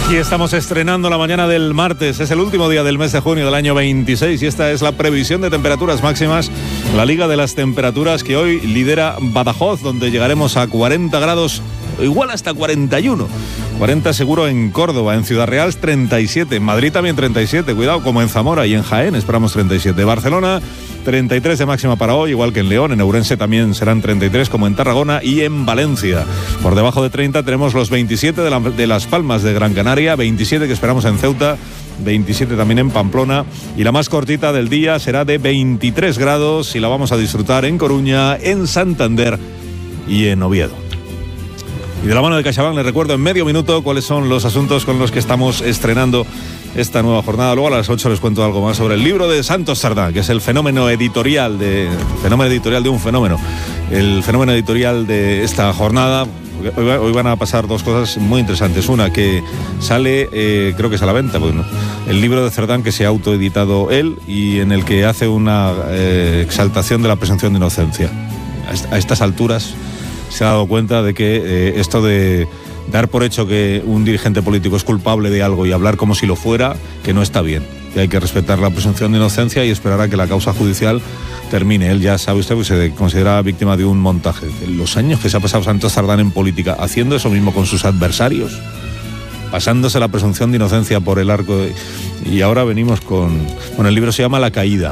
Y estamos estrenando la mañana del martes. Es el último día del mes de junio del año 26 y esta es la previsión de temperaturas máximas. La Liga de las Temperaturas que hoy lidera Badajoz, donde llegaremos a 40 grados, igual hasta 41. 40 seguro en Córdoba, en Ciudad Real 37, en Madrid también 37, cuidado, como en Zamora y en Jaén esperamos 37. Barcelona 33 de máxima para hoy, igual que en León, en Ourense también serán 33, como en Tarragona y en Valencia. Por debajo de 30 tenemos los 27 de Las Palmas de Gran Canaria, 27 que esperamos en Ceuta, 27 también en Pamplona, y la más cortita del día será de 23 grados y la vamos a disfrutar en Coruña, en Santander y en Oviedo. Y de la mano de CaixaBank les recuerdo en medio minuto cuáles son los asuntos con los que estamos estrenando esta nueva jornada. Luego a las 8 les cuento algo más sobre el libro de Santos Sardán, que es el fenómeno editorial de un fenómeno. El fenómeno editorial de esta jornada. Hoy van a pasar dos cosas muy interesantes. Una, que sale, creo que es a la venta, bueno, el libro de Cerdán que se ha autoeditado él y en el que hace una exaltación de la presunción de inocencia. A estas alturas se ha dado cuenta de que esto de dar por hecho que un dirigente político es culpable de algo y hablar como si lo fuera, que no está bien. Que hay que respetar la presunción de inocencia y esperar a que la causa judicial termine. Él ya sabe usted que se considera víctima de un montaje. Los años que se ha pasado Santos Sardán en política haciendo eso mismo con sus adversarios, pasándose la presunción de inocencia por el arco y ahora venimos con... Bueno, el libro se llama La Caída.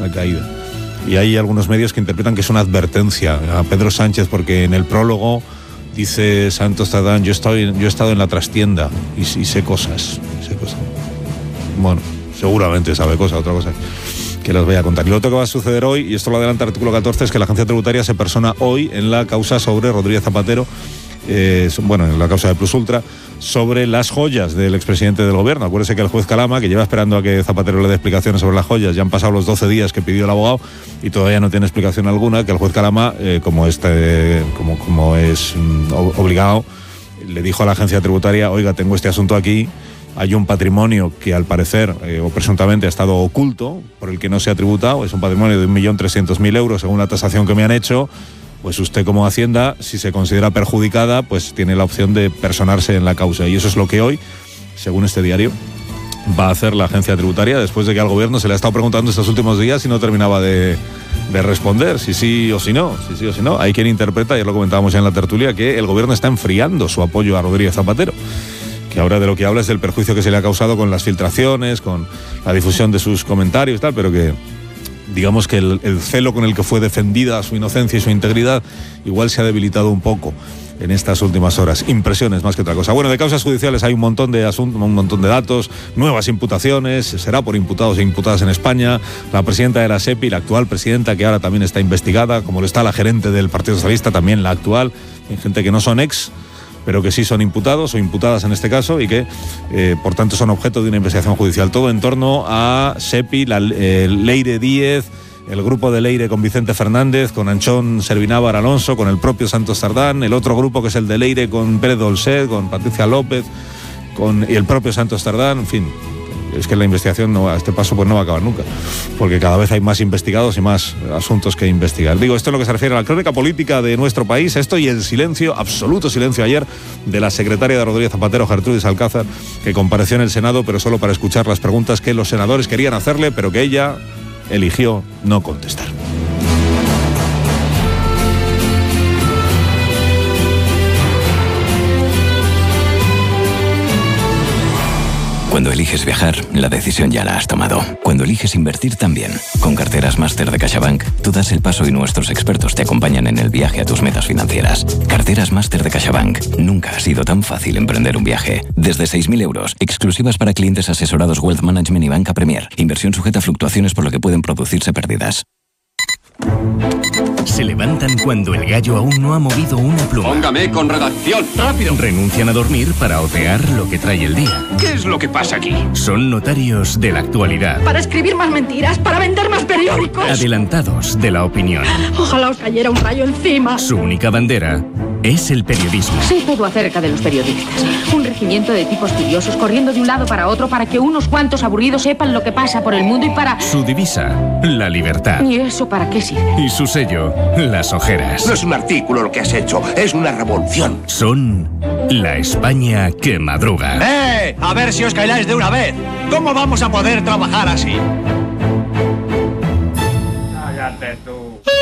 Y hay algunos medios que interpretan que es una advertencia a Pedro Sánchez, porque en el prólogo dice Santos Sardán, yo he estado en la trastienda y sé cosas. Bueno, seguramente sabe cosas, otra cosa que les voy a contar. Y lo otro que va a suceder hoy, y esto lo adelanta el artículo 14, es que la agencia tributaria se persona hoy en la causa sobre Rodríguez Zapatero, en la causa de Plus Ultra, sobre las joyas del expresidente del gobierno. Acuérdese que el juez Calama, que lleva esperando a que Zapatero le dé explicaciones sobre las joyas, ya han pasado los 12 días que pidió el abogado y todavía no tiene explicación alguna, que el juez Calama, como es obligado, le dijo a la agencia tributaria, oiga, tengo este asunto aquí, hay un patrimonio que al parecer o presuntamente ha estado oculto, por el que no se ha tributado, es un patrimonio de 1.300.000 euros según la tasación que me han hecho. Pues usted como Hacienda, si se considera perjudicada, pues tiene la opción de personarse en la causa. Y eso es lo que hoy, según este diario, va a hacer la agencia tributaria, después de que al gobierno se le ha estado preguntando estos últimos días y no terminaba de responder si sí o si no. Hay quien interpreta, ya lo comentábamos ya en la tertulia, que el gobierno está enfriando su apoyo a Rodríguez Zapatero, que ahora de lo que habla es del perjuicio que se le ha causado con las filtraciones, con la difusión de sus comentarios y tal, pero que digamos que el celo con el que fue defendida su inocencia y su integridad igual se ha debilitado un poco en estas últimas horas. Impresiones más que otra cosa. Bueno, de causas judiciales hay un montón de asuntos, un montón de datos, nuevas imputaciones, será por imputados e imputadas en España. La presidenta de la SEPI, la actual presidenta, que ahora también está investigada, como lo está la gerente del Partido Socialista, también la actual. Hay gente que no son ex, pero que sí son imputados o imputadas en este caso y que, por tanto, son objeto de una investigación judicial. Todo en torno a SEPI, Leire Díez, el grupo de Leire con Vicente Fernández, con Anchón Servinávar Alonso, con el propio Santos Sardán, el otro grupo que es el de Leire con Pérez Dolcet, con Patricia López, y el propio Santos Sardán, en fin. Es que la investigación a este paso pues no va a acabar nunca, porque cada vez hay más investigados y más asuntos que investigar. Digo, esto es lo que se refiere a la crónica política de nuestro país, esto y el silencio, absoluto silencio ayer de la secretaria de Rodríguez Zapatero, Gertrudis Alcázar, que compareció en el Senado, pero solo para escuchar las preguntas que los senadores querían hacerle, pero que ella eligió no contestar. Cuando eliges viajar, la decisión ya la has tomado. Cuando eliges invertir también. Con Carteras Máster de CaixaBank, tú das el paso y nuestros expertos te acompañan en el viaje a tus metas financieras. Carteras Máster de CaixaBank. Nunca ha sido tan fácil emprender un viaje. Desde 6.000 euros, exclusivas para clientes asesorados Wealth Management y Banca Premier. Inversión sujeta a fluctuaciones por lo que pueden producirse pérdidas. Se levantan cuando el gallo aún no ha movido una pluma. Póngame con redacción. ¡Rápido! Renuncian a dormir para otear lo que trae el día. ¿Qué es lo que pasa aquí? Son notarios de la actualidad. Para escribir más mentiras, para vender más periódicos. Adelantados de la opinión. Ojalá os cayera un rayo encima. Su única bandera es el periodismo. Sé todo acerca de los periodistas. Un regimiento de tipos curiosos corriendo de un lado para otro para que unos cuantos aburridos sepan lo que pasa por el mundo y para... Su divisa, la libertad. ¿Y eso para qué sirve? Y su sello, las ojeras. No es un artículo lo que has hecho, es una revolución. Son la España que madruga. ¡Eh! A ver si os calláis de una vez. ¿Cómo vamos a poder trabajar así? Cállate tú.